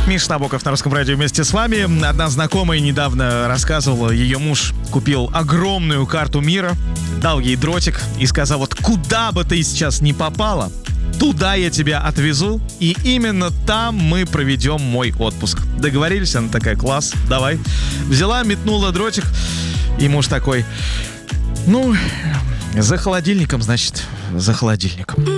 Миша Набоков на Русском радио вместе с вами. Одна знакомая недавно рассказывала, ее муж купил огромную карту мира, дал ей дротик и сказал: вот куда бы ты сейчас ни попала, туда я тебя отвезу, и именно там мы проведем мой отпуск. Договорились? Она такая: класс, давай. Взяла, метнула дротик, и муж такой: ну, за холодильником, значит, за холодильником.